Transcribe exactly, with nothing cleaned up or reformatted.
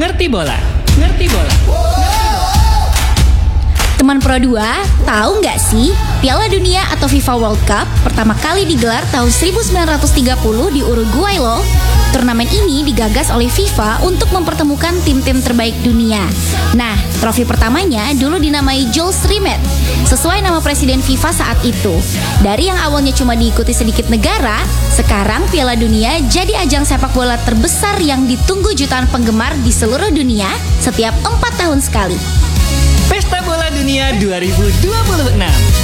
Ngerti bola, ngerti bola. Teman Pro dua, tahu nggak sih Piala Dunia atau FIFA World Cup pertama kali digelar tahun seribu sembilan ratus tiga puluh di Uruguay loh. Turnamen ini digagas oleh FIFA untuk mempertemukan tim-tim terbaik dunia. Nah, trofi pertamanya dulu dinamai Jules Rimet, sesuai nama presiden FIFA saat itu. Dari yang awalnya cuma diikuti sedikit negara, sekarang Piala Dunia jadi ajang sepak bola terbesar yang ditunggu jutaan penggemar di seluruh dunia setiap empat tahun sekali. Pesta Bola Dunia dua ribu dua puluh enam.